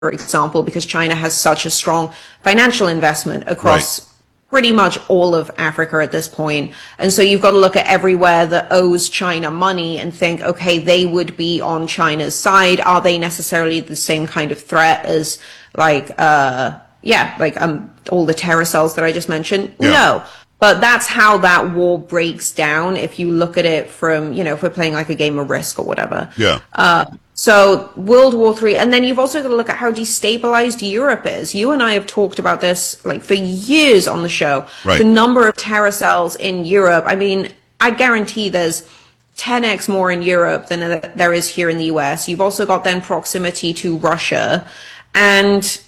example, because China has such a strong financial investment across pretty much all of Africa at this point. And so you've got to look at everywhere that owes China money and think, okay, they would be on China's side. Are they necessarily the same kind of threat as all the terror cells that I just mentioned? Yeah. No. But that's how that war breaks down if you look at it from, if we're playing like a game of Risk or whatever. Yeah. So World War III, and then you've also got to look at how destabilized Europe is. You and I have talked about this like for years on the show. Right. The number of terror cells in Europe. I mean, I guarantee there's 10x more in Europe than there is here in the US. You've also got then proximity to Russia. And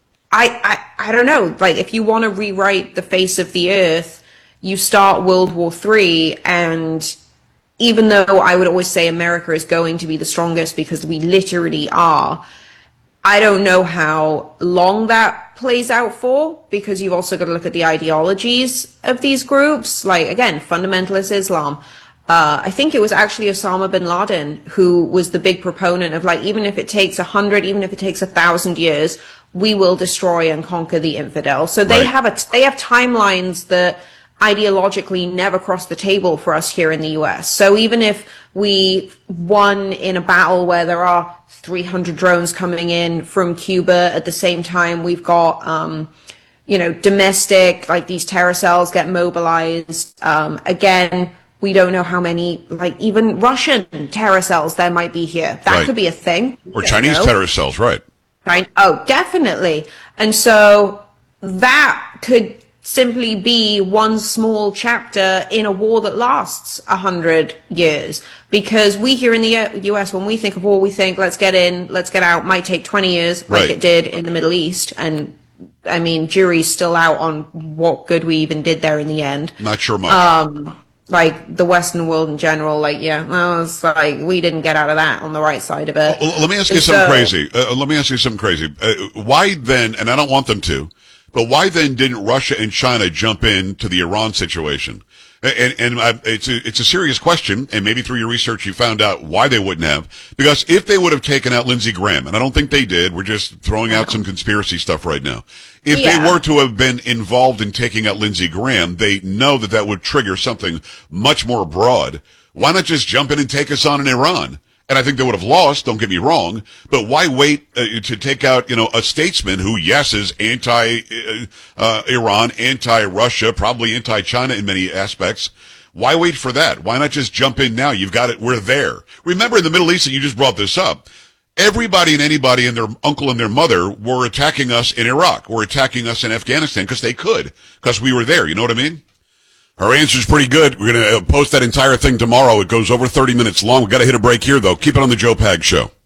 I don't know, like if you want to rewrite the face of the earth, you start World War III, and even though I would always say America is going to be the strongest because we literally are, I don't know how long that plays out for, because you've also got to look at the ideologies of these groups. Like, again, fundamentalist Islam. I think it was actually Osama bin Laden who was the big proponent of, like, even if it takes 100, even if it takes 1,000 years, we will destroy and conquer the infidel. So they have timelines that ideologically never cross the table for us here in the US. So even if we won in a battle where there are 300 drones coming in from Cuba at the same time, we've got, domestic, like these terror cells get mobilized. Again, we don't know how many, like even Russian terror cells there might be here. That could be a thing. Or Chinese terror cells, right. Oh, definitely. And so that could simply be one small chapter in a war that lasts 100 years. Because we here in the US, when we think of war, we think, let's get in, let's get out, might take 20 years, like it did in the Middle East. And I mean, jury's still out on what good we even did there in the end. Not sure much. Like the Western world in general, it's like we didn't get out of that on the right side of it. Let me ask you something crazy. Why then, and I don't want them to, but why then didn't Russia and China jump into the Iran situation? And it's a serious question, and maybe through your research you found out why they wouldn't have. Because if they would have taken out Lindsey Graham, and I don't think they did, we're just throwing out some conspiracy stuff right now. If they were to have been involved in taking out Lindsey Graham, they know that would trigger something much more broad. Why not just jump in and take us on in Iran? And I think they would have lost, don't get me wrong, but why wait to take out, a statesman who, yes, is anti-Iran, anti-Russia, probably anti-China in many aspects. Why wait for that? Why not just jump in now? You've got it. We're there. Remember in the Middle East, and you just brought this up, everybody and anybody and their uncle and their mother were attacking us in Iraq, were attacking us in Afghanistan because they could, because we were there. You know what I mean? Her answer's pretty good. We're going to post that entire thing tomorrow. It goes over 30 minutes long. We've got to hit a break here, though. Keep it on the Joe Pags Show.